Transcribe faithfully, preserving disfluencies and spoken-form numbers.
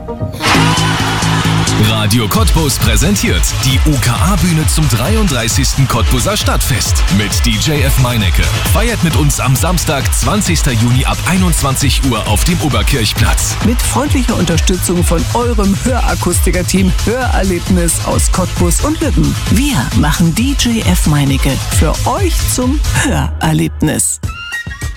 Radio Cottbus präsentiert die U K A-Bühne zum dreiunddreißigsten Cottbuser Stadtfest mit D J F. Meinecke. Feiert mit uns am Samstag, zwanzigsten Juni ab einundzwanzig Uhr auf dem Oberkirchplatz. Mit freundlicher Unterstützung von eurem Hörakustiker-Team Hörerlebnis aus Cottbus und Lübben. Wir machen D J F. Meinecke für euch zum Hörerlebnis.